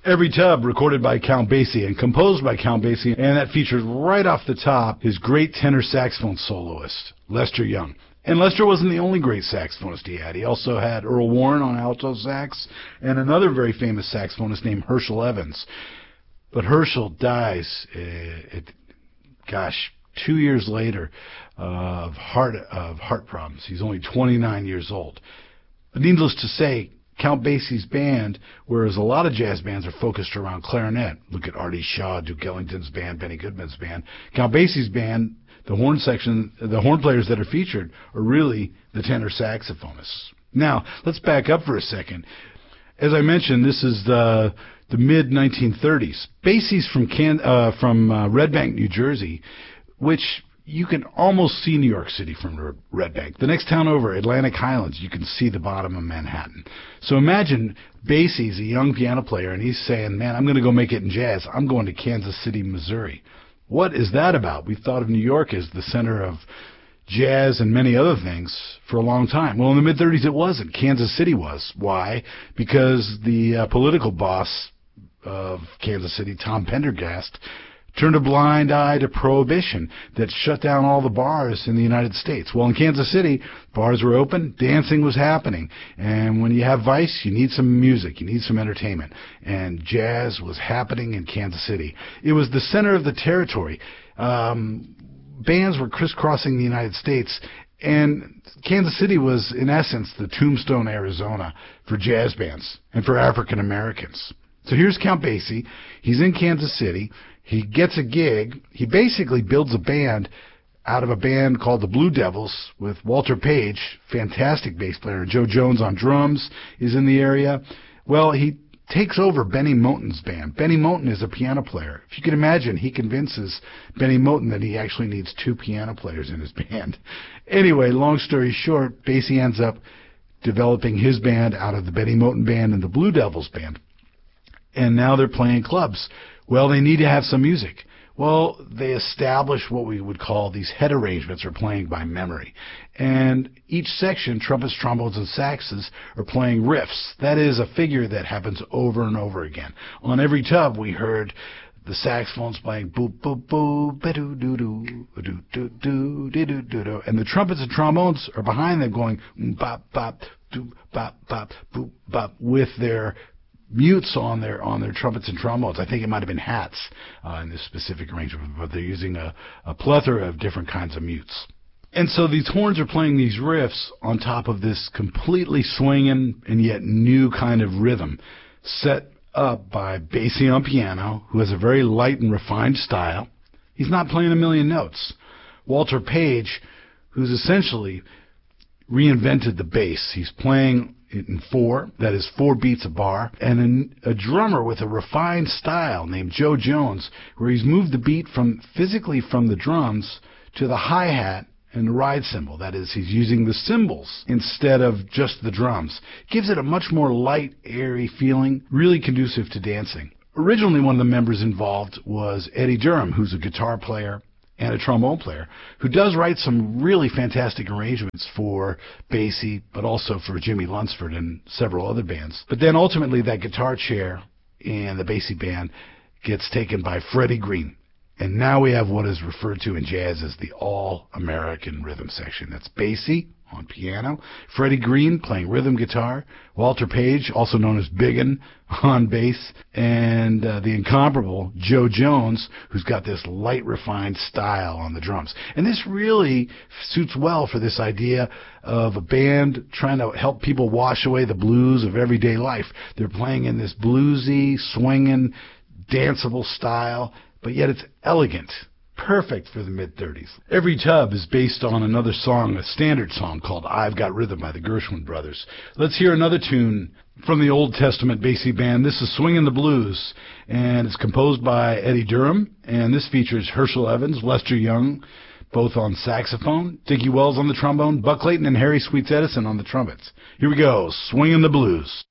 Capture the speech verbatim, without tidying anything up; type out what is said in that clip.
Every Tub, recorded by Count Basie and composed by Count Basie, and that features right off the top his great tenor saxophone soloist, Lester Young. And Lester wasn't the only great saxophonist he had. He also had Earl Warren on alto sax and another very famous saxophonist named Herschel Evans. But Herschel dies, uh, at, gosh, two years later uh, of heart of heart problems. He's only twenty-nine years old. But needless to say, Count Basie's band, whereas a lot of jazz bands are focused around clarinet, look at Artie Shaw, Duke Ellington's band, Benny Goodman's band, Count Basie's band, the horn section, the horn players that are featured are really the tenor saxophonists. Now, let's back up for a second. As I mentioned, this is the the mid nineteen thirties. Basie's from Can, uh, from uh, Red Bank, New Jersey, which you can almost see New York City from Red Bank. The next town over, Atlantic Highlands, you can see the bottom of Manhattan. So imagine Basie's a young piano player, and he's saying, man, I'm going to go make it in jazz. I'm going to Kansas City, Missouri. What is that about? We've thought of New York as the center of jazz and many other things for a long time. Well, in the mid-thirties it wasn't. Kansas City was. Why? Because the uh, political boss of Kansas City, Tom Pendergast, turned a blind eye to prohibition that shut down all the bars in the United States. Well, in Kansas City, bars were open, dancing was happening, and when you have vice, you need some music, you need some entertainment, and jazz was happening in Kansas City. It was the center of the territory. Um, bands were crisscrossing the United States, and Kansas City was, in essence, the Tombstone, Arizona for jazz bands and for African Americans. So here's Count Basie. He's in Kansas City. He gets a gig. He basically builds a band out of a band called the Blue Devils with Walter Page, fantastic bass player. Joe Jones on drums is in the area. Well, he takes over Benny Moten's band. Benny Moten is a piano player. If you can imagine, he convinces Benny Moten that he actually needs two piano players in his band. Anyway, long story short, Basie ends up developing his band out of the Benny Moten band and the Blue Devils band. And now they're playing clubs. Well, they need to have some music. Well, they establish what we would call these head arrangements, or playing by memory. And each section, trumpets, trombones, and saxes, are playing riffs. That is a figure that happens over and over again. On Every Tub, we heard the saxophones playing boop, boop, boop, ba-doo, doo, doo, doo, doo, doo, doo, doo, doo, doo. And the trumpets and trombones are behind them going bop, bop, doo, bop, bop, boop, bop, with their mutes on their on their trumpets and trombones. I think it might have been hats uh, in this specific arrangement, but they're using a, a plethora of different kinds of mutes. And so these horns are playing these riffs on top of this completely swinging and yet new kind of rhythm set up by Basie on piano, who has a very light and refined style. He's not playing a million notes. Walter Page, who's essentially reinvented the bass. He's playing in four, that is four beats a bar, and a, a drummer with a refined style named Joe Jones, where he's moved the beat from physically from the drums to the hi-hat and the ride cymbal. That is, he's using the cymbals instead of just the drums. Gives it a much more light, airy feeling, really conducive to dancing. Originally, one of the members involved was Eddie Durham, who's a guitar player and a trombone player, who does write some really fantastic arrangements for Basie, but also for Jimmy Lunsford and several other bands. But then ultimately that guitar chair in the Basie band gets taken by Freddie Green. And now we have what is referred to in jazz as the All-American Rhythm Section. That's Basie on piano, Freddie Green playing rhythm guitar, Walter Page, also known as Biggin, on bass, and uh, the incomparable Joe Jones, who's got this light, refined style on the drums. And this really suits well for this idea of a band trying to help people wash away the blues of everyday life. They're playing in this bluesy, swinging, danceable style, but yet it's elegant. Perfect for the mid-thirties. Every Tub is based on another song, a standard song called I've Got Rhythm by the Gershwin Brothers. Let's hear another tune from the Old Testament Basie band. This is Swingin' the Blues, and it's composed by Eddie Durham, and this features Herschel Evans, Lester Young, both on saxophone, Dickie Wells on the trombone, Buck Clayton and Harry Sweets Edison on the trumpets. Here we go, Swingin' the Blues.